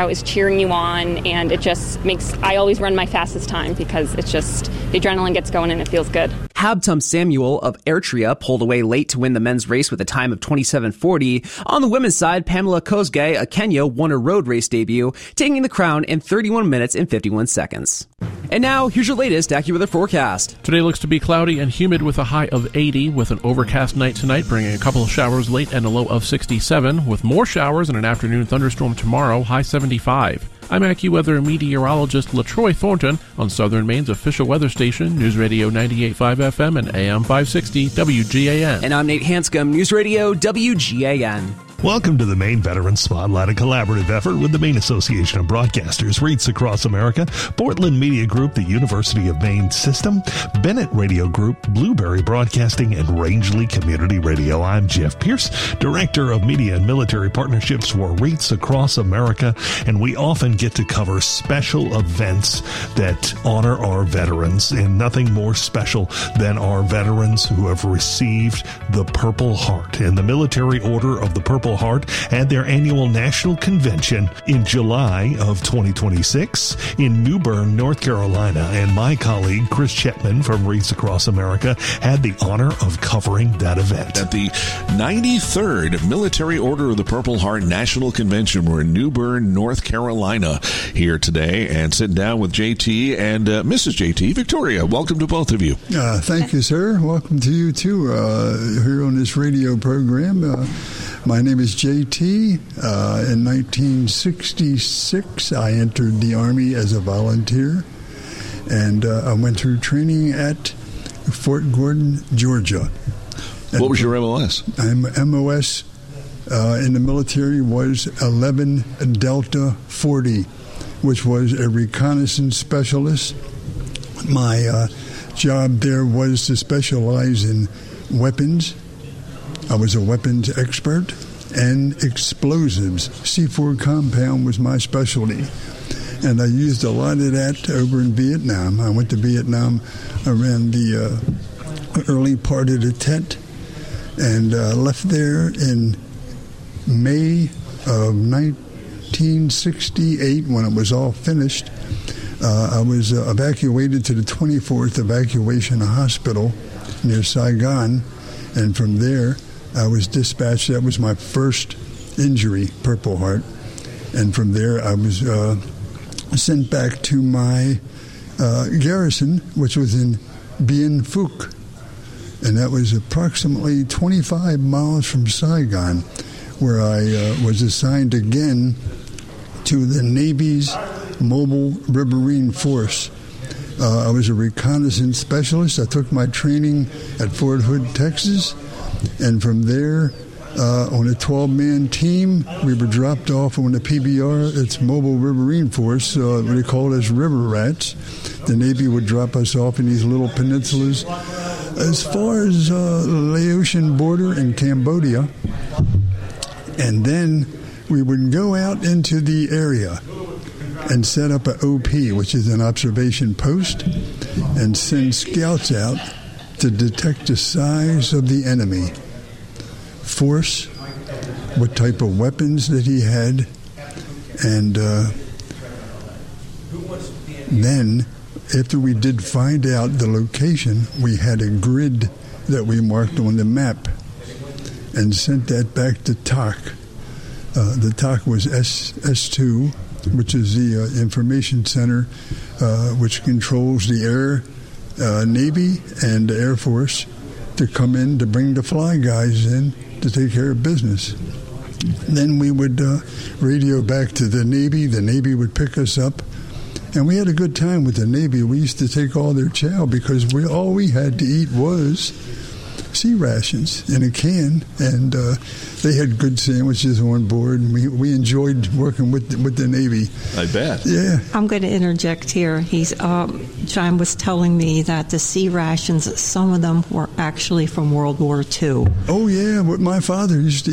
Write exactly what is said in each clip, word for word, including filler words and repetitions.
always cheering you on, and it just makes, I always run my fastest time because it's just, the adrenaline gets going and it feels good. Habtum Samuel of Eritrea pulled away late to win the men's race with a time of twenty-seven forty. On the women's side, Pamela Kosgei of Kenya won her road race debut, taking the crown in thirty-one minutes and fifty-one seconds. And now, here's your latest AccuWeather forecast. Today looks to be cloudy and humid with a high of eighty, with an overcast night tonight, bringing a couple of showers late and a low of sixty-seven, with more showers and an afternoon thunderstorm tomorrow, high seventy-five. I'm AccuWeather meteorologist LaTroy Thornton on Southern Maine's official weather station, News Radio ninety-eight point five F M and A M five sixty W G A N. And I'm Nate Hanscom, News Radio W G A N. Welcome to the Maine Veterans Spotlight, a collaborative effort with the Maine Association of Broadcasters, REITs across America, Portland Media Group, the University of Maine System, Bennett Radio Group, Blueberry Broadcasting, and Rangeley Community Radio. I'm Jeff Pierce, Director of Media and Military Partnerships for REITs across America, and we often get to cover special events that honor our veterans, and nothing more special than our veterans who have received the Purple Heart. And the Military Order of the Purple Heart had their annual national convention in July of twenty twenty-six in New Bern, North Carolina, and my colleague Chris Chapman from REITs Across America had the honor of covering that event. At the ninety-third Military Order of the Purple Heart National Convention, we're in New Bern, North Carolina here today, and sitting down with J T and uh, Missus J T. Victoria, welcome to both of you. Uh, thank you, sir. Welcome to you, too, uh, here on this radio program. Uh, My name is J T. Uh, in nineteen sixty-six, I entered the Army as a volunteer, and uh, I went through training at Fort Gordon, Georgia. What was your M O S? I'm M O S uh, in the military was eleven Delta forty, which was a reconnaissance specialist. My uh, job there was to specialize in weapons. I was a weapons expert, and explosives. C four compound was my specialty, and I used a lot of that over in Vietnam. I went to Vietnam around the uh, early part of the Tet, and uh, left there in May of nineteen sixty-eight when it was all finished. Uh, I was uh, evacuated to the twenty-fourth Evacuation Hospital near Saigon, and from there I was dispatched. That was my first injury, Purple Heart. And from there, I was uh, sent back to my uh, garrison, which was in Bien Phuc. And that was approximately twenty-five miles from Saigon, where I uh, was assigned again to the Navy's Mobile Riverine Force. Uh, I was a reconnaissance specialist. I took my training at Fort Hood, Texas. And from there, uh, on a twelve-man team, we were dropped off on the P B R. It's Mobile Riverine Force. Uh, they called us river rats. The Navy would drop us off in these little peninsulas as far as uh, the Laotian border in Cambodia. And then we would go out into the area and set up an O P, which is an observation post, and send scouts out to detect the size of the enemy, force, what type of weapons that he had, and uh, then after we did find out the location, we had a grid that we marked on the map and sent that back to T O C. Uh, the T O C was S, S2, which is the uh, information center uh, which controls the air Uh, Navy and the Air Force to come in to bring the fly guys in to take care of business. Then we would uh, radio back to the Navy. The Navy would pick us up, and we had a good time with the Navy. We used to take all their chow because we all we had to eat was sea rations in a can, and uh, they had good sandwiches on board, and we, we enjoyed working with the, with the Navy. I bet. Yeah. I'm going to interject here. He's um, John was telling me that the sea rations, some of them were actually from World War Two. Oh, yeah, what my father used to eat.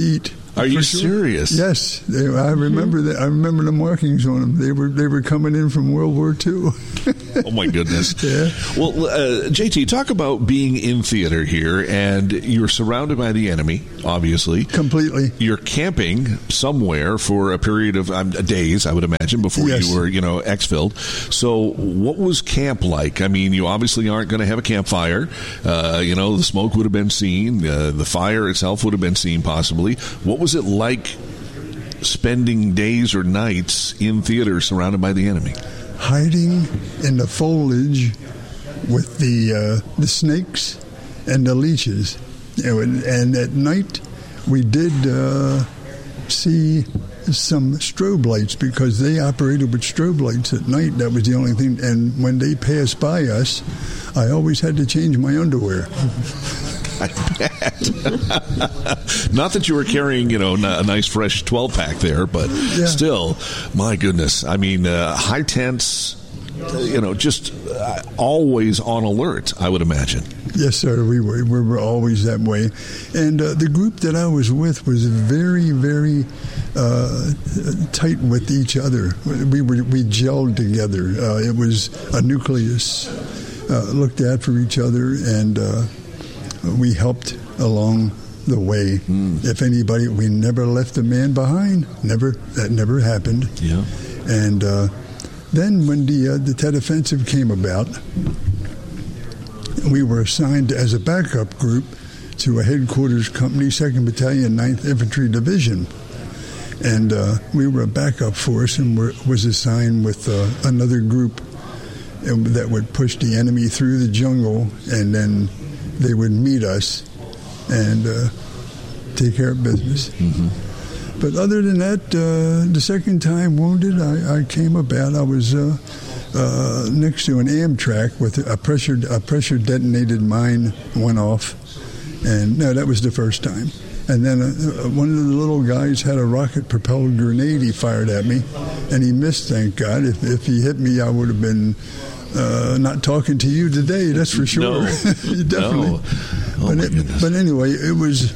Are you sure. serious? Yes, they, I remember that. I remember the markings on them. They were they were coming in from World War Two. Oh my goodness! Yeah. Well, uh, J T, talk about being in theater here, and you're surrounded by the enemy, obviously. Completely. You're camping somewhere for a period of um, days, I would imagine, before yes. you were, you know, exfilled. So, what was camp like? I mean, you obviously aren't going to have a campfire. Uh, you know, the smoke would have been seen. Uh, the fire itself would have been seen, possibly. What was it like spending days or nights in theater surrounded by the enemy? Hiding in the foliage with the uh, the snakes and the leeches. You know, and, and at night we did uh, see some strobe lights because they operated with strobe lights at night. That was the only thing. And when they passed by us, I always had to change my underwear. I bet. Not that you were carrying, you know, a nice fresh twelve pack there, but yeah. Still, my goodness. I mean, uh, high tents, uh, you know, just uh, always on alert, I would imagine. Yes, sir. We were we were always that way, and uh, the group that I was with was very, very uh, tight with each other. We were we gelled together. Uh, it was a nucleus, uh, looked out for each other, and. Uh, We helped along the way. Mm. If anybody, we never left a man behind. Never. That never happened. Yeah. And uh, then when the uh, the Tet Offensive came about, we were assigned as a backup group to a headquarters company, second Battalion, ninth Infantry Division. And uh, we were a backup force and were, was assigned with uh, another group that would push the enemy through the jungle, and then they would meet us and uh, take care of business. Mm-hmm. But other than that, uh, the second time wounded, I, I came about. I was uh, uh, next to an Amtrak with a pressure a pressure detonated mine went off, and no, that was the first time. And then uh, one of the little guys had a rocket propelled grenade he fired at me, and he missed. Thank God. If if he hit me, I would have been. Uh, not talking to you today, that's for sure. No, definitely. No. Oh, but, my it, goodness. but anyway, it was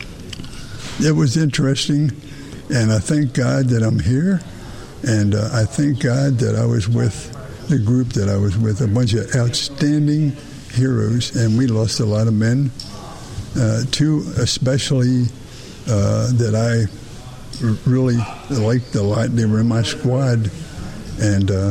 it was interesting, and I thank God that I'm here, and uh, I thank God that I was with the group that I was with, a bunch of outstanding heroes, and we lost a lot of men. Uh, two especially uh, that I r- really liked a lot. They were in my squad, and. Uh,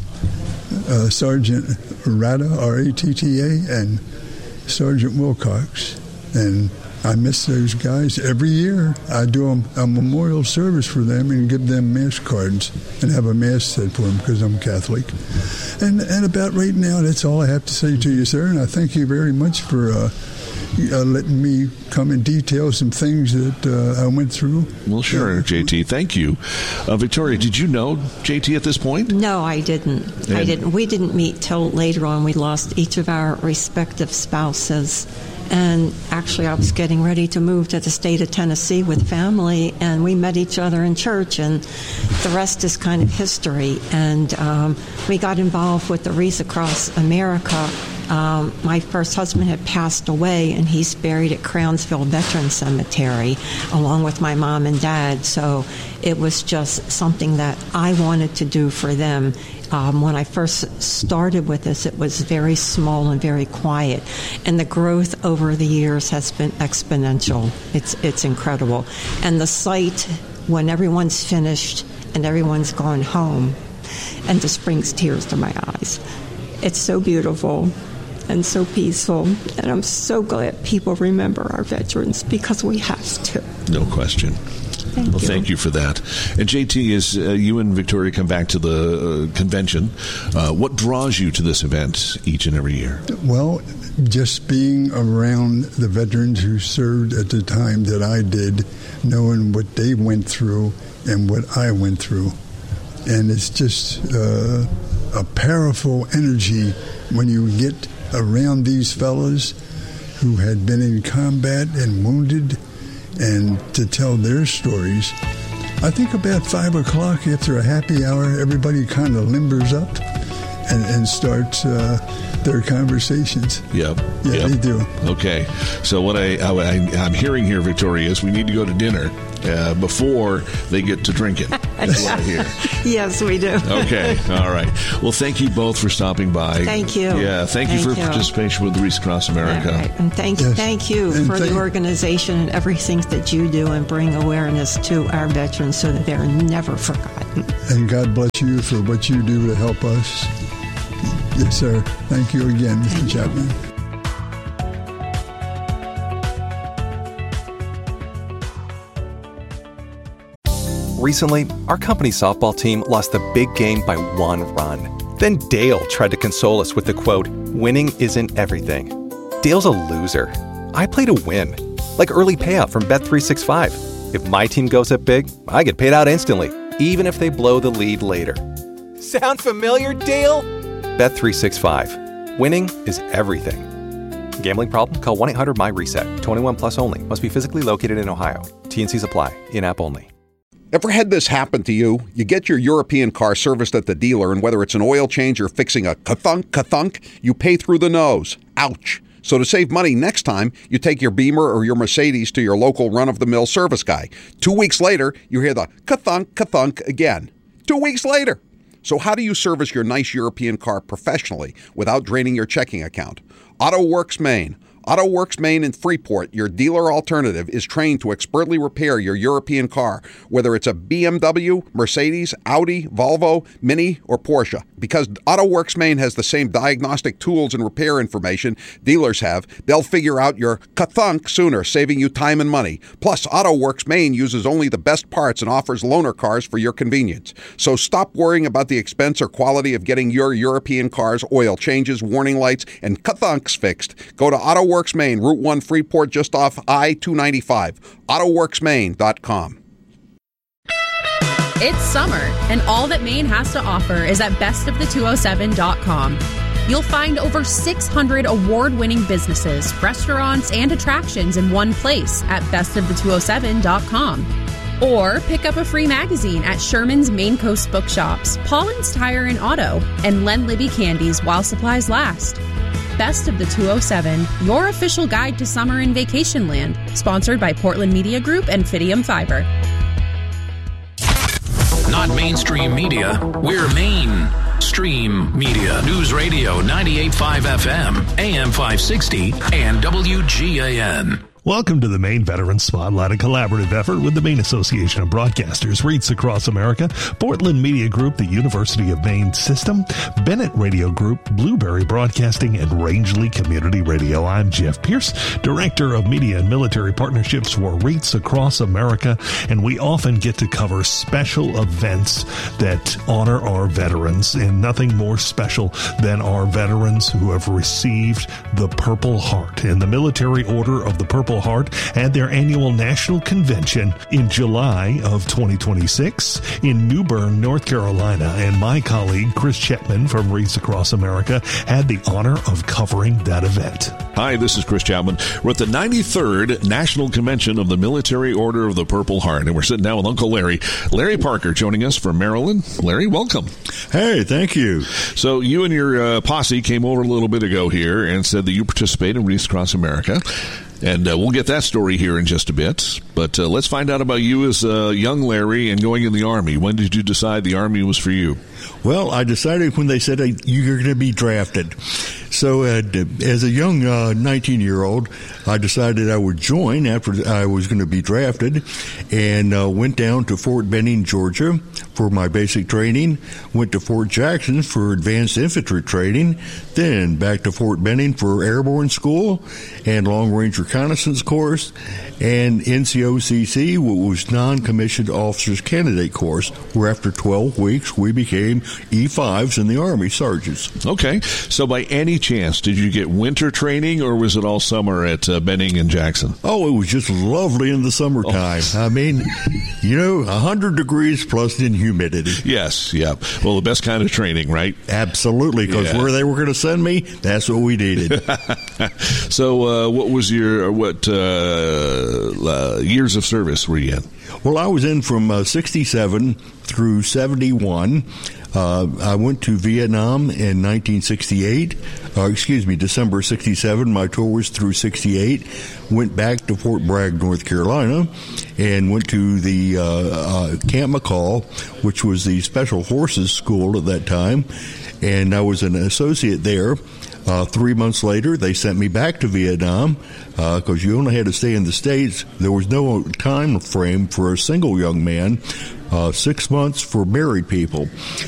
Uh, Sergeant Ratta, R A T T A, and Sergeant Wilcox. And I miss those guys. Every year I do a, a memorial service for them and give them mass cards and have a mass said for them because I'm Catholic. And and about right now, that's all I have to say to you, sir. And I thank you very much for uh, uh, letting me come and detail some things that uh, I went through. Well, sure, uh, J T. Thank you. Uh, Victoria, did you know J T at this point? No, I didn't. And I didn't. We didn't meet till later on. We lost each of our respective spouses. And actually, I was getting ready to move to the state of Tennessee with family, and we met each other in church, and the rest is kind of history. And um, we got involved with the Wreaths Across America. Um, my first husband had passed away, and he's buried at Crownsville Veterans Cemetery, along with my mom and dad. So it was just something that I wanted to do for them. Um, when I first started with this, it was very small and very quiet, and the growth over the years has been exponential. It's it's incredible, and the sight when everyone's finished and everyone's gone home, and just brings tears to my eyes. It's so beautiful and so peaceful, and I'm so glad people remember our veterans because we have to. No question. Thank well, you. thank you for that. And J T, as uh, you and Victoria come back to the uh, convention, uh, what draws you to this event each and every year? Well, just being around the veterans who served at the time that I did, knowing what they went through and what I went through. And it's just uh, a powerful energy when you get around these fellas who had been in combat and wounded, and to tell their stories. I think about five o'clock after a happy hour, everybody kind of limbers up and, and starts uh, their conversations. Yep. Yeah, yep. they do. Okay. So what I, I, I'm hearing here, Victoria, is we need to go to dinner uh, before they get to drinking. That's what I hear. Yes, we do. Okay. All right. Well, thank you both for stopping by. Thank you. Yeah. Thank, thank you for you. participation with Wreaths Across America. Right. And thank, yes. thank you and for thank- the organization and everything that you do and bring awareness to our veterans so that they're never forgotten. And God bless you for what you do to help us. Yes, sir. Thank you again, Mister Thank you. Chapman. Recently, our company softball team lost the big game by one run. Then Dale tried to console us with the quote, "Winning isn't everything." Dale's a loser. I play to win. Like early payout from Bet three sixty-five. If my team goes up big, I get paid out instantly, even if they blow the lead later. Sound familiar, Dale? Bet three sixty-five. Winning is everything. Gambling problem? Call one eight hundred M Y RESET. twenty-one plus only. Must be physically located in Ohio. T and Cs apply. In-app only. Ever had this happen to you? You get your European car serviced at the dealer, and whether it's an oil change or fixing a ka-thunk, ka-thunk, you pay through the nose. Ouch. So to save money next time, you take your Beamer or your Mercedes to your local run-of-the-mill service guy. Two weeks later, you hear the ka-thunk, ka-thunk again. Two weeks later. So how do you service your nice European car professionally without draining your checking account? AutoWorks Maine. AutoWorks Maine in Freeport, your dealer alternative, is trained to expertly repair your European car, whether it's a B M W, Mercedes, Audi, Volvo, Mini, or Porsche. Because AutoWorks Maine has the same diagnostic tools and repair information dealers have, they'll figure out your ka-thunk sooner, saving you time and money. Plus, AutoWorks Maine uses only the best parts and offers loaner cars for your convenience. So stop worrying about the expense or quality of getting your European car's oil changes, warning lights, and ka-thunks fixed. Go to AutoWorks Maine, Route one Freeport, just off I two ninety-five. auto works maine dot com. It's summer, and all that Maine has to offer is at best of the two oh seven dot com. You'll find over six hundred award-winning businesses, restaurants, and attractions in one place at best of the two oh seven dot com. Or pick up a free magazine at Sherman's Maine Coast Bookshops, Paulin's Tire and Auto, and Len Libby Candies while supplies last. Best of the two oh seven, your official guide to summer in vacation land. Sponsored by Portland Media Group and Fidium Fiber. Not mainstream media, we're mainstream media. News Radio ninety-eight point five F M, A M five sixty, and W G A N. Welcome to the Maine Veterans Spotlight, a collaborative effort with the Maine Association of Broadcasters, Wreaths Across America, Portland Media Group, the University of Maine System, Bennett Radio Group, Blueberry Broadcasting, and Rangeley Community Radio. I'm Jeff Pierce, Director of Media and Military Partnerships for Wreaths Across America, and we often get to cover special events that honor our veterans, and nothing more special than our veterans who have received the Purple Heart. And the Military Order of the Purple Heart had their annual national convention in July of twenty twenty-six in New Bern, North Carolina, and my colleague Chris Chapman from Wreaths Across America had the honor of covering that event. Hi, this is Chris Chapman. We're at the ninety-third National Convention of the Military Order of the Purple Heart, and we're sitting down with Uncle Larry. Larry Parker joining us from Maryland. Larry, welcome. Hey, thank you. So you and your uh, posse came over a little bit ago here and said that you participate in Wreaths Across America. And uh, we'll get that story here in just a bit. But uh, let's find out about you as a young Larry and going in the Army. When did you decide the Army was for you? Well, I decided when they said hey, you're going to be drafted. So uh, as a young uh, nineteen-year-old, I decided I would join after I was going to be drafted, and uh, went down to Fort Benning, Georgia for my basic training, went to Fort Jackson for advanced infantry training, then back to Fort Benning for airborne school and long-range reconnaissance course, and N C O C C, which was non-commissioned officers candidate course, where after twelve weeks we became E fives in the Army sergeants. Okay. So by any chance, did you get winter training, or was it all summer at uh, Benning and Jackson? Oh, it was just lovely in the summertime. Oh. I mean, you know, one hundred degrees plus in humidity. Yes, yeah. Well, the best kind of training, right? Absolutely, because yeah. where they were going to send me, that's what we needed. So uh, what was your, what uh, uh, years of service were you in? Well, I was in from uh, sixty-seven through seventy-one. Uh, I went to Vietnam in nineteen sixty-eight. uh, excuse me, December sixty-seven. My tour was through sixty-eight. Went back to Fort Bragg, North Carolina, and went to the uh, uh, Camp McCall, which was the Special Forces School at that time, and I was an associate there. Uh, three months later, they sent me back to Vietnam because uh, you only had to stay in the States. There was no time frame for a single young man, uh, six months for married people.